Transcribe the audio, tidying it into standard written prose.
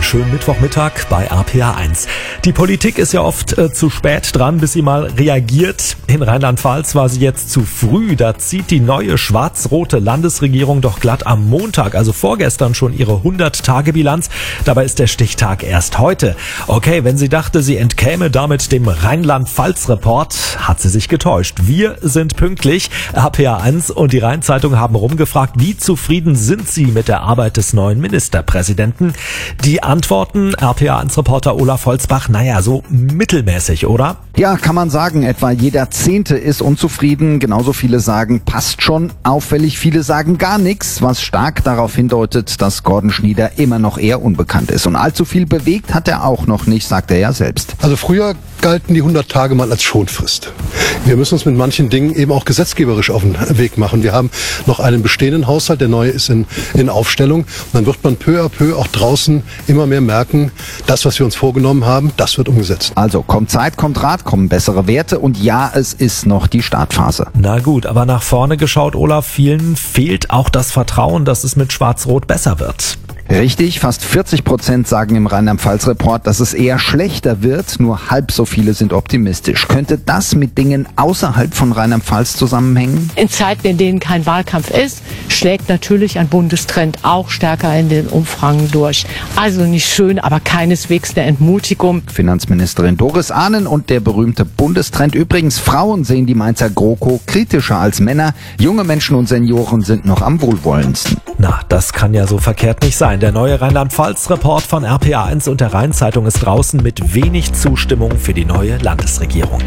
schönen Mittwochmittag bei RPA1. Die Politik ist ja oft zu spät dran, bis sie mal reagiert. In Rheinland-Pfalz war sie jetzt zu früh. Da zieht die neue schwarz-rote Landesregierung doch glatt am Montag, also vorgestern, schon ihre 100-Tage-Bilanz. Dabei ist der Stichtag erst heute. Okay, wenn sie dachte, sie entkäme damit dem Rheinland-Pfalz-Report, hat sie sich getäuscht. Wir sind pünktlich. RPA1 und die Rhein-Zeitung haben rumgefragt, wie zufrieden sind sie mit der Arbeit des neuen Ministerpräsidenten. Die Antworten, RPA1-Reporter Olaf Holzbach, naja, so mittelmäßig, oder? Ja, kann man sagen, etwa jeder 10. ist unzufrieden. Genauso viele sagen, passt schon. Auffällig viele sagen gar nichts, was stark darauf hindeutet, dass Gordon Schnieder immer noch eher unbekannt ist. Und allzu viel bewegt hat er auch noch nicht, sagt er ja selbst. Also früher galten die 100 Tage mal als Schonfrist. Wir müssen uns mit manchen Dingen eben auch gesetzgeberisch auf den Weg machen. Wir haben noch einen bestehenden Haushalt, der neue ist in Aufstellung. Und dann wird man peu à peu auch draußen immer mehr merken, das, was wir uns vorgenommen haben, das wird umgesetzt. Also kommt Zeit, kommt Rat, kommen bessere Werte und ja, es ist noch die Startphase. Na gut, aber nach vorne geschaut, Olaf, vielen fehlt auch das Vertrauen, dass es mit Schwarz-Rot besser wird. Richtig, fast 40% sagen im Rheinland-Pfalz-Report, dass es eher schlechter wird. Nur halb so viele sind optimistisch. Könnte das mit Dingen außerhalb von Rheinland-Pfalz zusammenhängen? In Zeiten, in denen kein Wahlkampf ist, schlägt natürlich ein Bundestrend auch stärker in den Umfragen durch. Also nicht schön, aber keineswegs eine Entmutigung. Finanzministerin Doris Ahnen und der berühmte Bundestrend. Übrigens, Frauen sehen die Mainzer GroKo kritischer als Männer. Junge Menschen und Senioren sind noch am wohlwollendsten. Na, das kann ja so verkehrt nicht sein. Der neue Rheinland-Pfalz-Report von RPA1 und der Rhein-Zeitung ist draußen mit wenig Zustimmung für die neue Landesregierung.